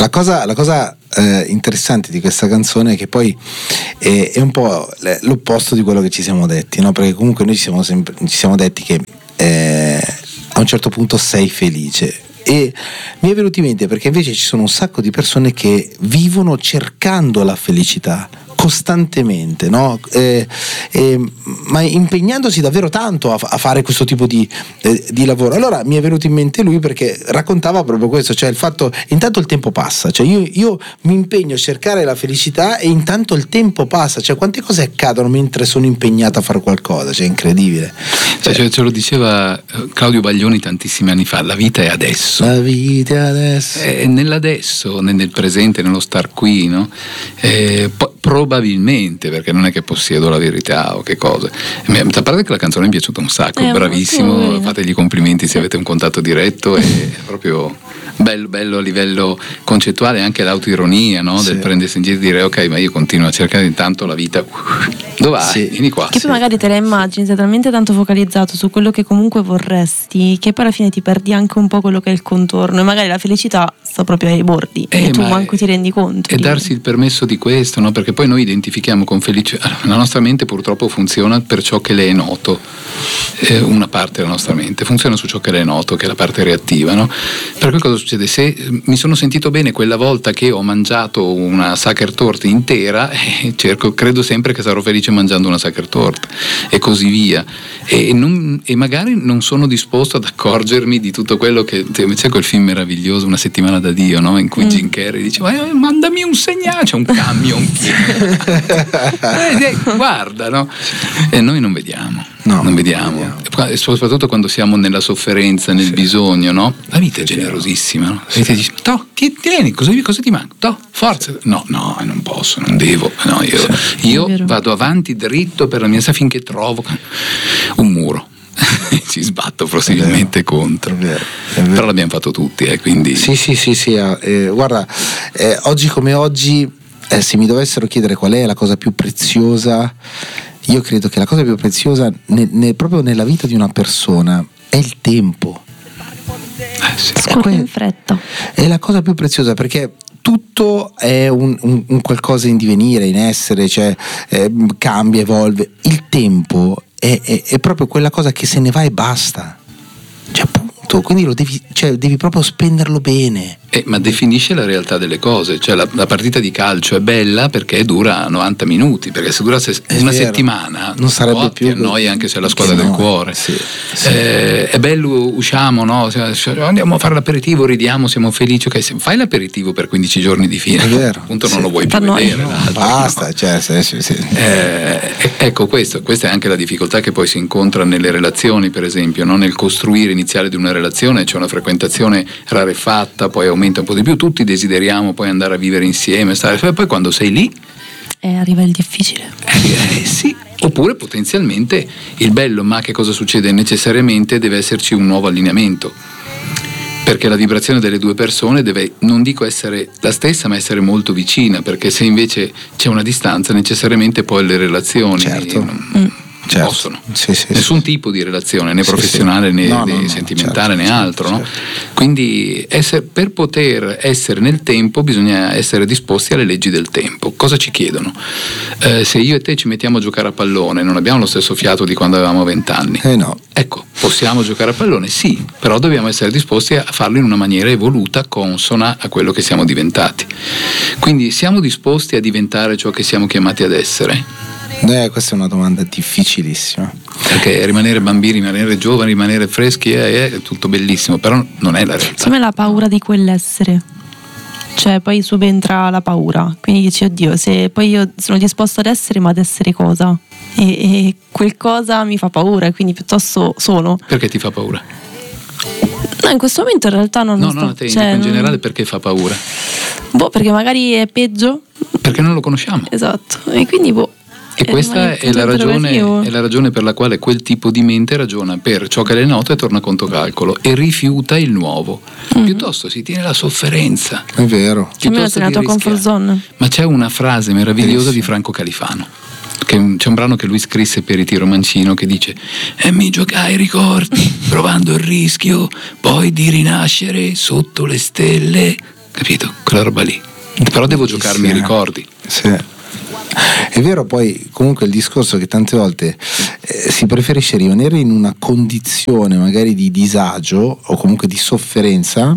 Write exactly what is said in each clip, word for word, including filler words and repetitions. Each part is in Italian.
La cosa, la cosa eh, interessante di questa canzone è che poi è, è un po' l'opposto di quello che ci siamo detti, no? Perché comunque noi ci siamo, sempre, ci siamo detti che eh, a un certo punto sei felice, e mi è venuto in mente perché invece ci sono un sacco di persone che vivono cercando la felicità costantemente, no? Eh, eh, ma impegnandosi davvero tanto a, a fare questo tipo di, eh, di lavoro. Allora mi è venuto in mente lui perché raccontava proprio questo, cioè il fatto, intanto il tempo passa, cioè io, io mi impegno a cercare la felicità e intanto il tempo passa, cioè quante cose accadono mentre sono impegnato a fare qualcosa, cioè è incredibile. Cioè, cioè, ce lo diceva Claudio Baglioni tantissimi anni fa, la vita è adesso. La vita è adesso. È nell'adesso, nel presente, nello star qui, no? Eh, po- probabilmente, perché non è che possiedo la verità o che cosa. A parte che la canzone mi è piaciuta un sacco, è bravissimo, fategli complimenti se avete un contatto diretto, è proprio bello, bello a livello concettuale, anche l'autoironia, no? Del sì. prendersi in giro e dire ok, ma io continuo a cercare intanto la vita, dove vai? Sì. Vieni qua. Che sì. poi magari te la immagini, sei talmente tanto focalizzato su quello che comunque vorresti, che poi alla fine ti perdi anche un po' quello che è il contorno, e magari la felicità sta proprio ai bordi eh, e tu manco ti rendi conto. E darsi il permesso di questo, no? Perché poi noi identifichiamo con felicità, la nostra mente purtroppo funziona per ciò che le è noto, eh, una parte della nostra mente funziona su ciò che le è noto, che è la parte reattiva, no? Per cui cosa succede? Se mi sono sentito bene quella volta che ho mangiato una Sachertorte intera, eh, cerco, credo sempre che sarò felice mangiando una Sachertorte e così via, e, non, e magari non sono disposto ad accorgermi di tutto quello che c'è quel film meraviglioso Una settimana da Dio, no? In cui mm. Jim Carrey dice ma eh, mandami un segnale, c'è un camion eh, guarda, no? E noi non vediamo, no, non vediamo, non vediamo. Soprattutto quando siamo nella sofferenza, nel sì. bisogno, no? La vita è generosissima, no? La vita dice to, tieni, cosa, cosa ti manca? To, forza, no, no, non posso, non devo, no, io, sì. io vado avanti dritto per la mia sa finché trovo un muro. Ci sbatto possibilmente è vero, contro, è vero, è vero. Però l'abbiamo fatto tutti, eh, quindi sì sì sì sì eh, guarda, eh, oggi come oggi, eh, se mi dovessero chiedere qual è la cosa più preziosa, io credo che la cosa più preziosa ne, ne, proprio nella vita di una persona è il tempo. Eh, sì. Scorre in fretta, è la cosa più preziosa, perché tutto è un, un, un qualcosa in divenire, in essere, cioè eh, cambia, evolve. Il tempo è, è, è proprio quella cosa che se ne va e basta, cioè appunto, quindi lo devi, cioè, devi proprio spenderlo bene. Eh, ma definisce la realtà delle cose, cioè la, la partita di calcio è bella perché dura novanta minuti, perché se durasse è una vero. settimana non sarebbe oh, più, ti annoi anche se è la squadra del no. cuore. Sì, sì. Eh, è bello, usciamo, no? Andiamo a fare l'aperitivo, ridiamo, siamo felici, ok, se fai l'aperitivo per quindici giorni di fila, appunto non sì. lo vuoi più Fanno vedere, no, l'altro, basta, no? cioè, sì, sì, sì. Eh, ecco, questo, questa è anche la difficoltà che poi si incontra nelle relazioni, per esempio, no? Nel costruire iniziale di una relazione c'è una frequentazione rarefatta, poi aumenta un po' di più, tutti desideriamo poi andare a vivere insieme, stare, poi quando sei lì eh, arriva il difficile, eh, eh, sì. Oppure potenzialmente il bello, ma che cosa succede? Necessariamente deve esserci un nuovo allineamento, perché la vibrazione delle due persone deve, non dico essere la stessa, ma essere molto vicina, perché se invece c'è una distanza necessariamente poi le relazioni certo. non, mm. certo. possono sì, sì, nessun sì. tipo di relazione, né sì, professionale sì. né, No, né no, no, sentimentale certo, né altro, certo, no? certo. Quindi essere, per poter essere nel tempo bisogna essere disposti alle leggi del tempo. Cosa ci chiedono? Eh, se io e te ci mettiamo a giocare a pallone non abbiamo lo stesso fiato di quando avevamo vent'anni, eh no. ecco, possiamo giocare a pallone? Sì, però dobbiamo essere disposti a farlo in una maniera evoluta, consona a quello che siamo diventati. Quindi siamo disposti a diventare ciò che siamo chiamati ad essere? Eh, questa è una domanda difficilissima, perché rimanere bambini, rimanere giovani, rimanere freschi è, è tutto bellissimo, però non è la realtà. Secondo me la paura di quell'essere, cioè poi subentra la paura, quindi dici oddio, se poi io sono disposto ad essere, ma ad essere cosa? E, e quel cosa mi fa paura, quindi piuttosto sono. Perché ti fa paura? No, in questo momento in realtà non no, lo sto, no, te, cioè, in non... generale perché fa paura? Boh, perché magari è peggio. Perché non lo conosciamo. Esatto, e quindi boh. E questa è la, ragione, è la ragione per la quale quel tipo di mente ragiona per ciò che le è noto e torna a conto calcolo e rifiuta il nuovo. Mm-hmm. Piuttosto si tiene la sofferenza. È vero. Che me la tua comfort zone. Ma c'è una frase meravigliosa Bellissimo. di Franco Califano. Che c'è un brano che lui scrisse per Ritiro Mancino che dice: e mi giocai ricordi provando il rischio poi di rinascere sotto le stelle capito? Quella roba lì. Però devo giocarmi i ricordi. Sì. È vero, poi comunque il discorso che tante volte eh, si preferisce rimanere in una condizione magari di disagio o comunque di sofferenza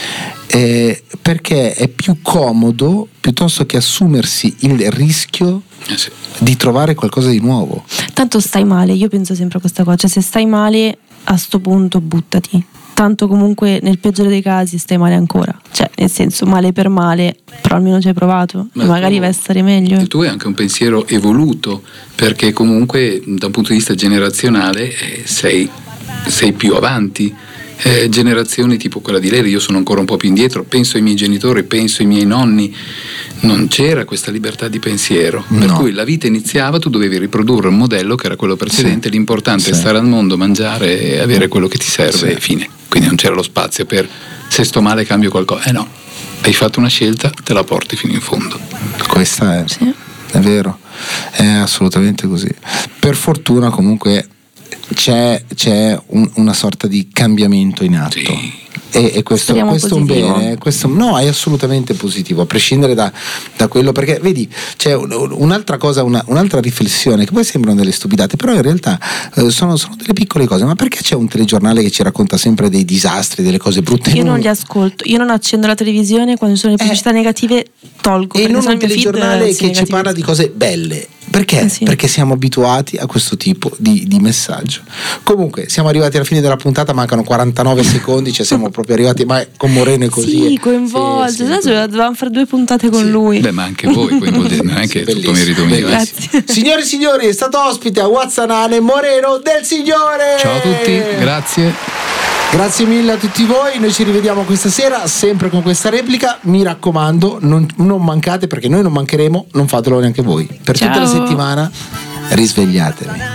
eh, perché è più comodo piuttosto che assumersi il rischio eh sì. di trovare qualcosa di nuovo. Tanto stai male, io penso sempre a questa cosa, cioè se stai male a sto punto buttati. Tanto comunque nel peggiore dei casi stai male ancora, cioè nel senso male per male, però almeno ci hai provato. Ma magari tuo, vai a stare meglio. Il tuo è anche un pensiero evoluto, perché comunque da un punto di vista generazionale eh, sei, sei più avanti. Eh, generazioni tipo quella di lei, io sono ancora un po' più indietro, penso ai miei genitori, penso ai miei nonni, non c'era questa libertà di pensiero, no. Per cui la vita iniziava, tu dovevi riprodurre un modello che era quello precedente, sì. L'importante sì. è stare al mondo, mangiare e avere quello che ti serve, sì. E fine. Quindi non c'era lo spazio per se sto male cambio qualcosa, eh no, hai fatto una scelta, te la porti fino in fondo. Questa è, sì. È vero, è assolutamente così. Per fortuna comunque c'è, c'è un, una sorta di cambiamento in atto. Sì. E, e questo, questo è un bene, questo no, è assolutamente positivo, a prescindere da, da quello, perché vedi c'è un'altra cosa, una, un'altra riflessione che poi sembrano delle stupidate, però in realtà eh, sono, sono delle piccole cose. Ma perché c'è un telegiornale che ci racconta sempre dei disastri, delle cose brutte? Io non li ascolto, io non accendo la televisione, quando ci sono le pubblicità eh, negative tolgo, e non un telegiornale che ci parla di cose belle. Perché? Eh sì. Perché siamo abituati a questo tipo di, di messaggio. Comunque siamo arrivati alla fine della puntata, mancano quarantanove secondi, cioè siamo proprio arrivati, ma con Moreno è così. Sì, coinvolge, sì, sì, dovevamo fare due puntate con sì. lui. Beh, ma anche voi coinvolgete, non è che è tutto merito mio. Grazie. Signori e signori, è stato ospite a Wazzanane Moreno del Signore. Ciao a tutti, grazie. Grazie mille a tutti voi, noi ci rivediamo questa sera sempre con questa replica, mi raccomando non, non mancate, perché noi non mancheremo, non fatelo neanche voi. Per Ciao. Tutta la settimana risvegliatevi.